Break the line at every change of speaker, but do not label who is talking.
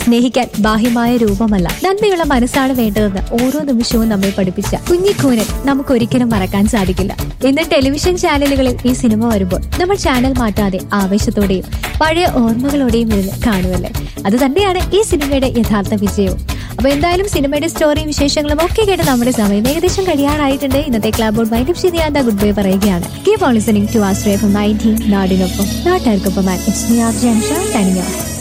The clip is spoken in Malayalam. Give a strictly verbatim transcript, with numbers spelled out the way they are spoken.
സ്നേഹിക്കാൻ ബാഹ്യമായ രൂപമല്ല, നന്മയുള്ള മനസ്സാണ് വേണ്ടതെന്ന് ഓരോ നിമിഷവും നമ്മെ പഠിപ്പിച്ച കുഞ്ഞിക്കൂനൻ നമുക്ക് ഒരിക്കലും മറക്കാൻ സാധിക്കില്ല. ഇന്ന് ടെലിവിഷൻ ചാനലുകളിൽ ഈ സിനിമ വരുമ്പോൾ നമ്മൾ ചാനൽ മാറ്റാതെ ആവേശത്തോടെയും പഴയ ഓർമ്മകളോടെയും ഇരുന്ന് കാണുമല്ലേ. അത് തന്നെയാണ് ഈ സിനിമയുടെ യഥാർത്ഥ വിജയവും. അപ്പൊ എന്തായാലും സിനിമയുടെ സ്റ്റോറിയും വിശേഷങ്ങളും ഒക്കെ കേട്ട് നമ്മുടെ സമയം ഏകദേശം കഴിയാറായിട്ടുണ്ട്. ഇന്നത്തെ ക്ലബ് ബോർഡ് വൈൻഡപ്പ് ചെയ്ത് ഗുഡ് ബൈ പറയുകയാണ്. Keep on listening to Ashraya from nineteen നാടിനൊപ്പം നാട്ടുകാർക്കൊപ്പം. It's me R ജംഷ.